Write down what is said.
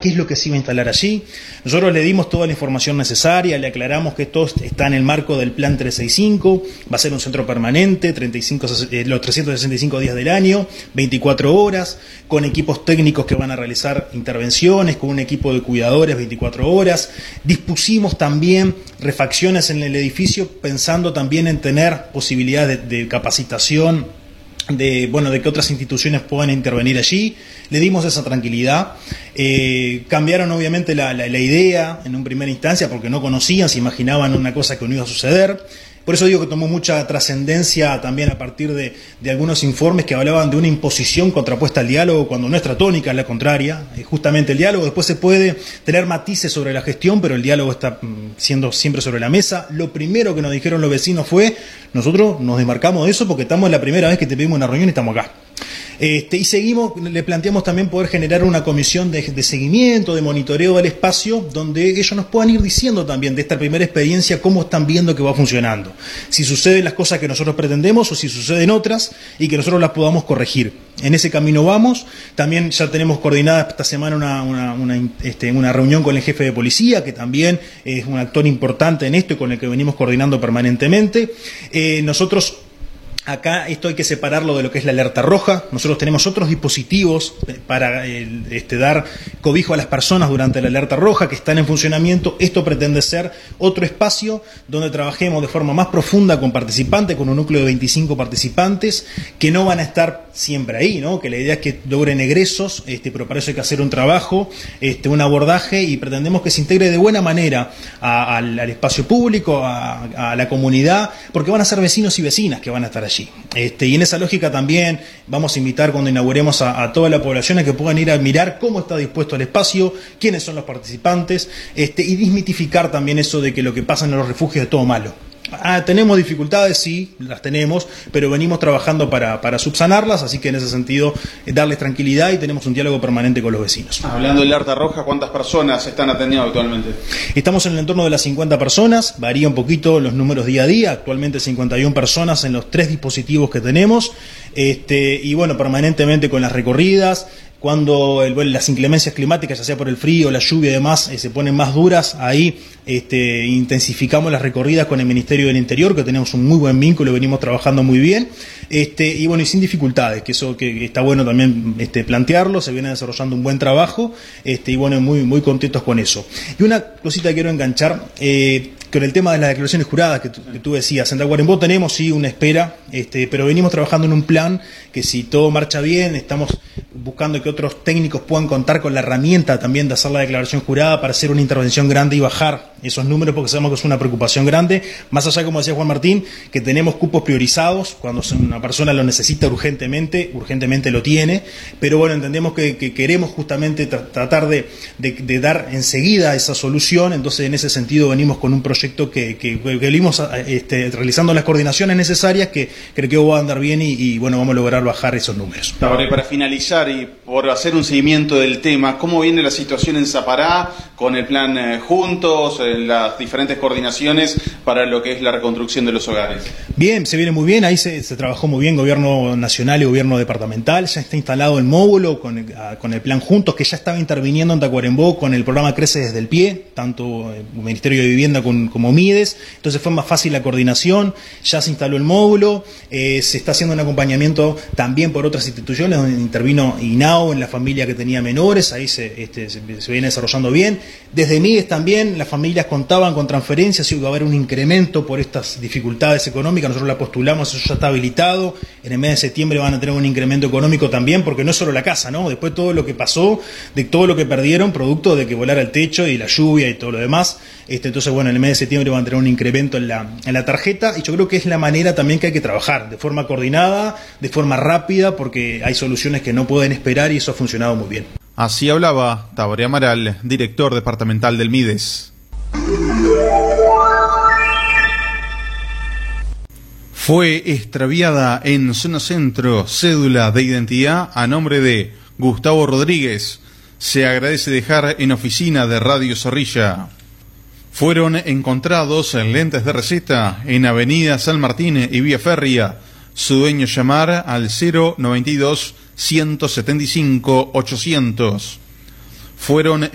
qué es lo que se iba a instalar allí. Nosotros le dimos toda la información necesaria, le aclaramos que esto está en el marco del Plan 365, va a ser un centro permanente, los 365 días del año, 24 horas, con equipos técnicos que van a realizar intervenciones, con un equipo de cuidadores 24 horas. Dispusimos también refacciones en el edificio, pensando también en tener posibilidades de capacitación, de que otras instituciones puedan intervenir allí. Le dimos esa tranquilidad. Cambiaron obviamente la idea en una primera instancia porque no conocían, se imaginaban una cosa que no iba a suceder. Por eso digo que tomó mucha trascendencia también a partir de algunos informes que hablaban de una imposición contrapuesta al diálogo, cuando nuestra tónica es la contraria. Justamente el diálogo, después se puede tener matices sobre la gestión, pero el diálogo está siendo siempre sobre la mesa. Lo primero que nos dijeron los vecinos fue: nosotros nos desmarcamos de eso porque estamos la primera vez que te pedimos una reunión y estamos acá. Y seguimos, le planteamos también poder generar una comisión de seguimiento, de monitoreo del espacio, donde ellos nos puedan ir diciendo también de esta primera experiencia cómo están viendo que va funcionando, si suceden las cosas que nosotros pretendemos o si suceden otras, y que nosotros las podamos corregir. En ese camino vamos. También ya tenemos coordinada esta semana una reunión con el jefe de policía, que también es un actor importante en esto y con el que venimos coordinando permanentemente. Nosotros acá esto hay que separarlo de lo que es la alerta roja. Nosotros tenemos otros dispositivos para dar cobijo a las personas durante la alerta roja que están en funcionamiento. Esto pretende ser otro espacio donde trabajemos de forma más profunda con participantes, con un núcleo de 25 participantes que no van a estar siempre ahí, ¿no? Que la idea es que logren egresos, pero para eso hay que hacer un trabajo, un abordaje, y pretendemos que se integre de buena manera al espacio público, a la comunidad, porque van a ser vecinos y vecinas que van a estar allí. Y en esa lógica también vamos a invitar cuando inauguremos a toda la población a que puedan ir a mirar cómo está dispuesto el espacio, quiénes son los participantes, y desmitificar también eso de que lo que pasa en los refugios es todo malo. Tenemos dificultades, sí, las tenemos, pero venimos trabajando para subsanarlas, así que en ese sentido darles tranquilidad, y tenemos un diálogo permanente con los vecinos. Hablando de la alerta roja, ¿cuántas personas están atendiendo actualmente? Estamos en el entorno de las 50 personas, varía un poquito los números día a día, actualmente 51 personas en los 3 dispositivos que tenemos, y permanentemente con las recorridas. Cuando las inclemencias climáticas, ya sea por el frío, la lluvia y demás, se ponen más duras, ahí intensificamos las recorridas con el Ministerio del Interior, que tenemos un muy buen vínculo, venimos trabajando muy bien, y sin dificultades, que eso que está bueno también plantearlo, se viene desarrollando un buen trabajo, muy, muy contentos con eso. Y una cosita que quiero enganchar, con el tema de las declaraciones juradas que tú decías. En Tacuarembó tenemos sí una espera, pero venimos trabajando en un plan que, si todo marcha bien, estamos buscando que otros técnicos puedan contar con la herramienta también de hacer la declaración jurada para hacer una intervención grande y bajar esos números, porque sabemos que es una preocupación grande, más allá, como decía Juan Martín, que tenemos cupos priorizados. Cuando una persona lo necesita urgentemente lo tiene, pero entendemos que queremos justamente tratar de dar enseguida esa solución. Entonces, en ese sentido venimos con un proyecto que venimos realizando las coordinaciones necesarias, que creo que va a andar bien, y vamos a lograr bajar esos números. Para finalizar y por hacer un seguimiento del tema, ¿cómo viene la situación en Zapará con el plan Juntos, las diferentes coordinaciones para lo que es la reconstrucción de los hogares? Bien, se viene muy bien, ahí se trabajó muy bien, gobierno nacional y gobierno departamental, ya está instalado el módulo con el plan Juntos, que ya estaba interviniendo en Tacuarembó con el programa Crece desde el Pie, tanto el Ministerio de Vivienda como Mides, entonces fue más fácil la coordinación, ya se instaló el módulo, se está haciendo un acompañamiento también por otras instituciones, donde intervino INAO en la familia que tenía menores, ahí se viene desarrollando bien. Desde Mides también las familias contaban con transferencias, y iba a haber un incremento por estas dificultades económicas, nosotros la postulamos, eso ya está habilitado, en el mes de septiembre van a tener un incremento económico también, porque no es solo la casa, ¿no? Después todo lo que pasó, de todo lo que perdieron, producto de que volara el techo y la lluvia y todo lo demás, entonces en el mes de septiembre van a tener un incremento en la tarjeta, y yo creo que es la manera también que hay que trabajar, de forma coordinada, de forma rápida, porque hay soluciones que no pueden esperar, y eso ha funcionado muy bien. Así hablaba Tabaré Amaral, director departamental del Mides. Fue extraviada en zona centro cédula de identidad a nombre de Gustavo Rodríguez. Se agradece dejar en oficina de Radio Zorrilla. Fueron encontrados lentes de receta en Avenida San Martín y Vía Férrea. Su dueño llamar al 092 175 800. Fueron